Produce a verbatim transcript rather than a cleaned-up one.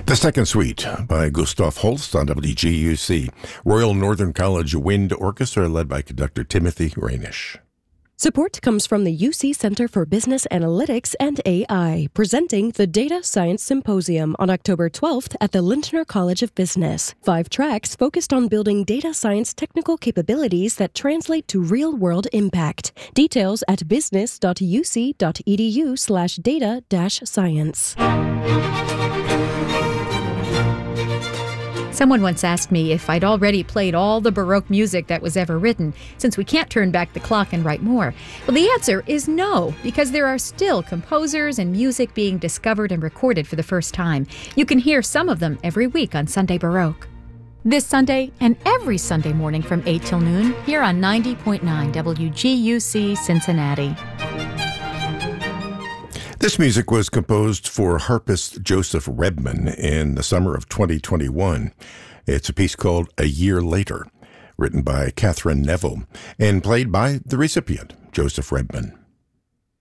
The Second Suite by Gustav Holst on W G U C. Royal Northern College Wind Orchestra led by conductor Timothy Rainish. Support comes from the U C Center for Business Analytics and A I, presenting the Data Science Symposium on October twelfth at the Lintner College of Business. Five tracks focused on building data science technical capabilities that translate to real-world impact. Details at business.uc.edu slash data dash science. Someone once asked me if I'd already played all the Baroque music that was ever written, since we can't turn back the clock and write more. Well, the answer is no, because there are still composers and music being discovered and recorded for the first time. You can hear some of them every week on Sunday Baroque. This Sunday and every Sunday morning from eight till noon, here on ninety point nine W G U C Cincinnati. This music was composed for harpist Joseph Redman in the summer of twenty twenty-one. It's a piece called A Year Later, written by Catherine Neville and played by the recipient, Joseph Redman.